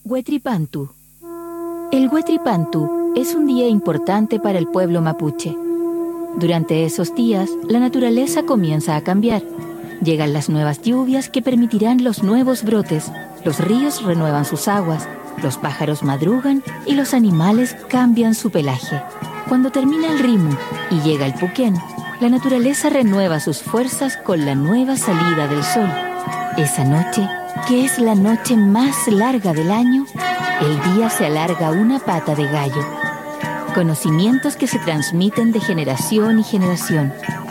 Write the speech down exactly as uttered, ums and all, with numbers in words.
Huetripantu. El Huetripantu es un día importante para el pueblo mapuche. Durante esos días, la naturaleza comienza a cambiar. Llegan las nuevas lluvias que permitirán los nuevos brotes, los ríos renuevan sus aguas, los pájaros madrugan y los animales cambian su pelaje. Cuando termina el rimu y llega el puquén, la naturaleza renueva sus fuerzas con la nueva salida del sol. Esa noche, que es la noche más larga del año, el día se alarga una pata de gallo. Conocimientos que se transmiten de generación y generación,